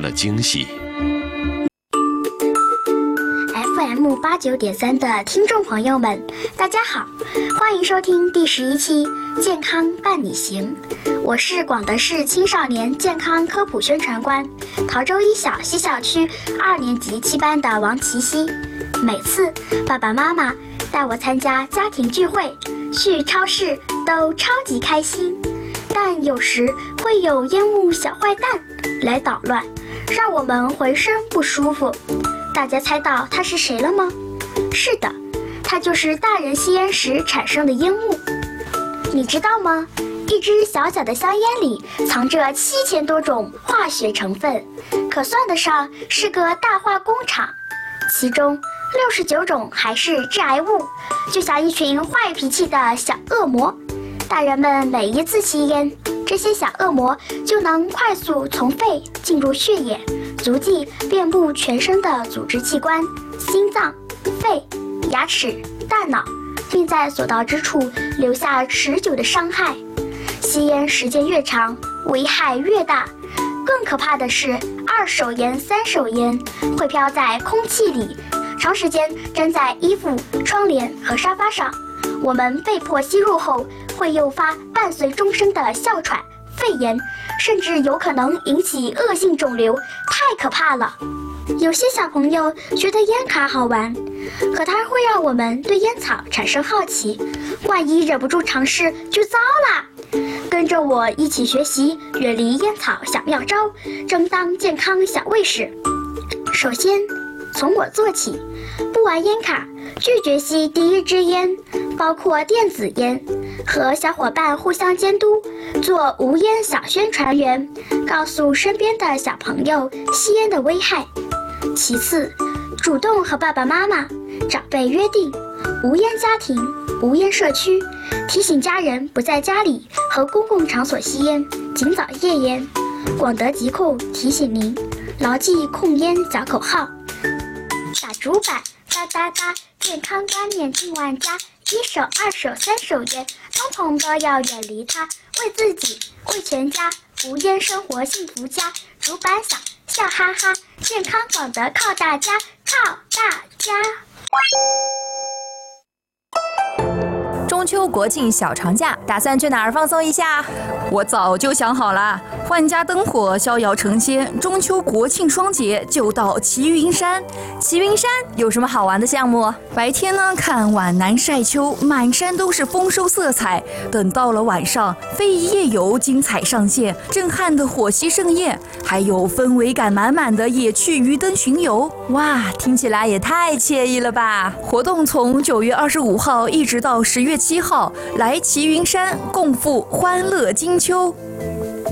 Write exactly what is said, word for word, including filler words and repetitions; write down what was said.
了惊喜。 F M 八九点三的听众朋友们，大家好，欢迎收听第十一期《健康伴你行》，我是广德市青少年健康科普宣传官，陶州一小西校区二年级七班的王琪熙。每次爸爸妈妈带我参加家庭聚会、去超市都超级开心，但有时会有烟雾小坏蛋来捣乱，让我们浑身不舒服。大家猜到他是谁了吗？是的，他就是大人吸烟时产生的烟雾。你知道吗？一支小小的香烟里藏着七千多种化学成分，可算得上是个大化工厂。其中六十九种还是致癌物，就像一群坏脾气的小恶魔。大人们每一次吸烟，这些小恶魔就能快速从肺进入血液，足迹遍布全身的组织器官，心脏、肺、牙齿、大脑，并在所到之处留下持久的伤害。吸烟时间越长，危害越大。更可怕的是，二手烟、三手烟会飘在空气里，长时间粘在衣服、窗帘和沙发上。我们被迫吸入后，会诱发伴随终生的哮喘、肺炎，甚至有可能引起恶性肿瘤，太可怕了。有些小朋友觉得烟卡好玩，可它会让我们对烟草产生好奇，万一忍不住尝试就糟啦。跟着我一起学习远离烟草小妙招，争当健康小卫士。首先从我做起，不玩烟卡，拒绝吸第一支烟，包括电子烟，和小伙伴互相监督，做无烟小宣传员，告诉身边的小朋友吸烟的危害。其次，主动和爸爸妈妈、长辈约定无烟家庭、无烟社区，提醒家人不在家里和公共场所吸烟，尽早戒烟。广德疾控提醒您，牢记控烟小口号。打主板，哒哒哒，健康观念进万家，一手、二手、三手烟，通通都要远离它，为自己，为全家，无烟生活幸福家。主板响，笑哈哈，健康广德靠大家，靠大家。 中秋国庆小长假，打算去哪儿放松一下？ 我早就想好了，万家灯火，逍遥成仙，中秋国庆双节就到齐云山。 齐云山有什么好玩的项目？ 白天呢，看皖南晒秋，满山都是丰收色彩。等到了晚上，非遗夜游精彩上线，震撼的火溪盛宴，还有氛围感满满的野趣鱼灯巡游。 哇，听起来也太惬意了吧！ 活动从九月二十五号一直到十月七号，来齐云山共赴欢乐金秋。